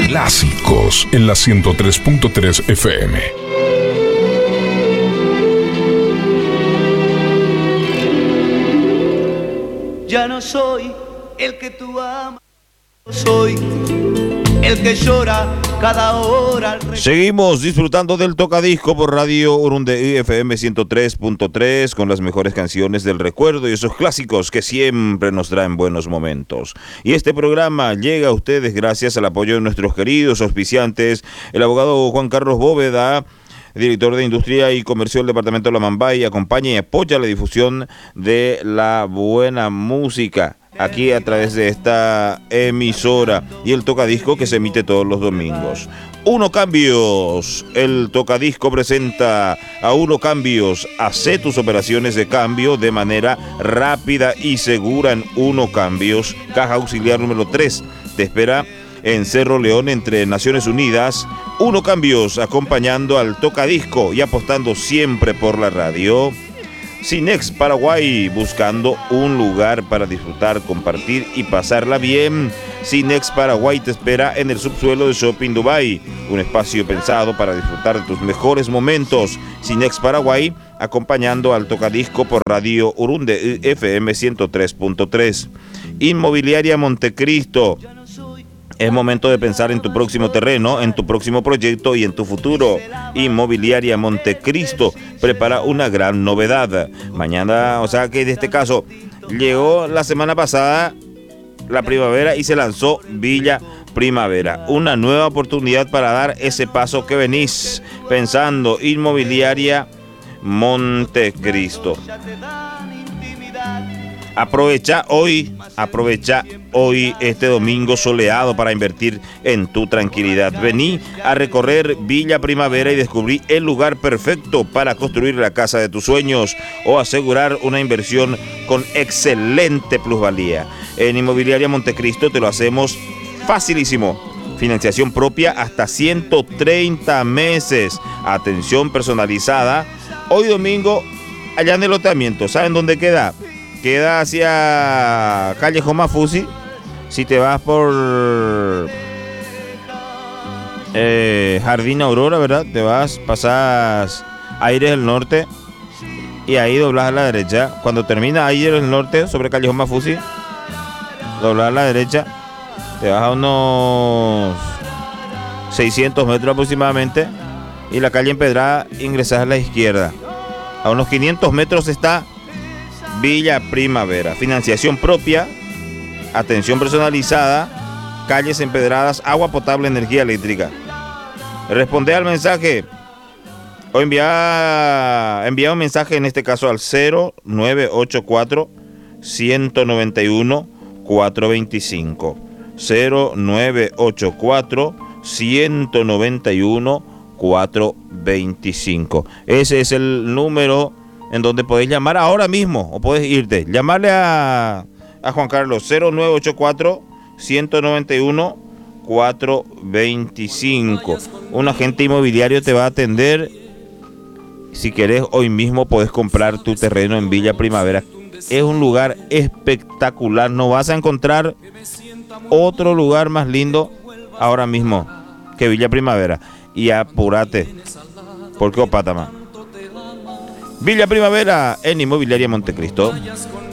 Clásicos en la 103.3 FM. Ya no soy el que tú amas, soy el que llora cada hora. Seguimos disfrutando del tocadisco por Radio Urunde FM 103.3 con las mejores canciones del recuerdo y esos clásicos que siempre nos traen buenos momentos. Y este programa llega a ustedes gracias al apoyo de nuestros queridos auspiciantes, el abogado Juan Carlos Bóveda, director de Industria y Comercio del Departamento de La Mambay, acompaña y apoya la difusión de la buena música aquí a través de esta emisora y el tocadisco que se emite todos los domingos. Uno Cambios, el tocadisco presenta a Uno Cambios. Hacé tus operaciones de cambio de manera rápida y segura en Uno Cambios, caja auxiliar número 3. Te espera en Cerro León entre Naciones Unidas. Uno Cambios, acompañando al tocadisco y apostando siempre por la radio. Cinex Paraguay, buscando un lugar para disfrutar, compartir y pasarla bien. Cinex Paraguay te espera en el subsuelo de Shopping Dubai, un espacio pensado para disfrutar de tus mejores momentos. Cinex Paraguay, acompañando al tocadisco por Radio Urunde FM 103.3. Inmobiliaria Montecristo. Es momento de pensar en tu próximo terreno, en tu próximo proyecto y en tu futuro. Inmobiliaria Montecristo prepara una gran novedad. Mañana, o sea que en este caso, llegó la semana pasada la primavera y se lanzó Villa Primavera. Una nueva oportunidad para dar ese paso que venís pensando. Inmobiliaria Montecristo. Aprovecha hoy este domingo soleado para invertir en tu tranquilidad. Vení a recorrer Villa Primavera y descubrí el lugar perfecto para construir la casa de tus sueños o asegurar una inversión con excelente plusvalía. En Inmobiliaria Montecristo te lo hacemos facilísimo. Financiación propia hasta 130 meses. Atención personalizada. Hoy domingo, allá en el loteamiento. ¿Saben dónde queda? Queda hacia calle Jomafusi. Si te vas por Jardín Aurora, ¿verdad? Te vas, pasas Aires del Norte y ahí doblas a la derecha. Cuando termina Aires del Norte, sobre calle Jomafusi, doblas a la derecha. Te vas a unos 600 metros aproximadamente y la calle empedrada, ingresas a la izquierda. A unos 500 metros está Villa Primavera. Financiación propia, atención personalizada, calles empedradas, agua potable, energía eléctrica. Responde al mensaje o envía un mensaje, en este caso al 0984 191 425. 0984 191 425. Ese es el número en donde podéis llamar ahora mismo o podés irte. Llamarle a Juan Carlos 0984 191 425. Un agente inmobiliario te va a atender. Si querés, hoy mismo podés comprar tu terreno en Villa Primavera. Es un lugar espectacular. No vas a encontrar otro lugar más lindo ahora mismo que Villa Primavera. Y apúrate, porque opátama. Villa Primavera en Inmobiliaria Montecristo.